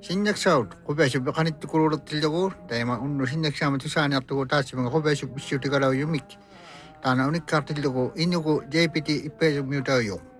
신약사웃 고배수 베카니트 코로로 tildago 다이마 운노 신약사마 투사니 앞두고 다치면 고배수 비슈티가라요 미키 다나 우니카 tildago 이누고 JPT 이페 뮤타요